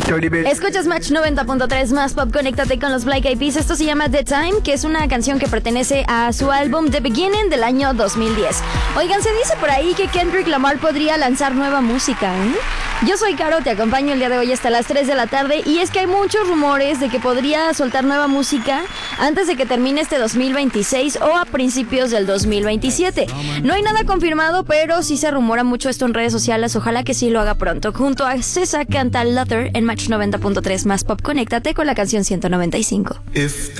Escuchas Match 90.3 más pop, conéctate con los Black Eyed Peas. Esto se llama The Time, que es una canción que pertenece a su álbum The Beginning del año 2010. Oigan, se dice por ahí que Kendrick Lamar podría lanzar nueva música, ¿eh? Yo soy Caro, te acompaño el día de hoy hasta las 3 de la tarde y es que hay muchos rumores de que podría soltar nueva música antes de que termine este 2026 o a principios del 2027. No hay nada confirmado, pero sí se rumora mucho esto en redes sociales. Ojalá que sí lo haga pronto. Junto a César canta Luther en Match 90.3 más pop. Conéctate con la canción 195.